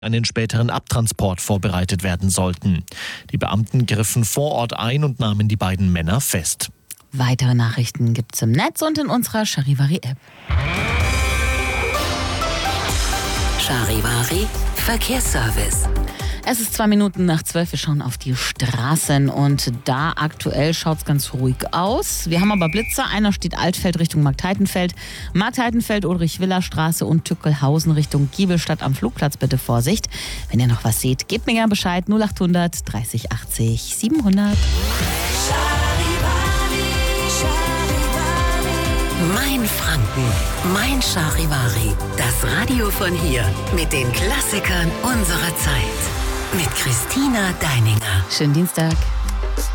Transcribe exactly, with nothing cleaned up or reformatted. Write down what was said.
einen späteren Abtransport vorbereitet werden sollten. Die Beamten griffen vor Ort ein und nahmen die beiden Männer fest. Weitere Nachrichten gibt's im Netz und in unserer Charivari-App. Charivari Verkehrsservice. Es ist zwei Minuten nach zwölf, wir schauen auf die Straßen und da aktuell schaut es ganz ruhig aus. Wir haben aber Blitzer, einer steht Altfeld Richtung Marktheidenfeld, Marktheidenfeld, Ulrich-Willer-Straße und Tückelhausen Richtung Giebelstadt am Flugplatz, bitte Vorsicht. Wenn ihr noch was seht, gebt mir gerne Bescheid, null achthundert dreißig achtzig siebenhundert. Mein Franken, mein Charivari, das Radio von hier mit den Klassikern unserer Zeit. Mit Christina Deininger. Schönen Dienstag.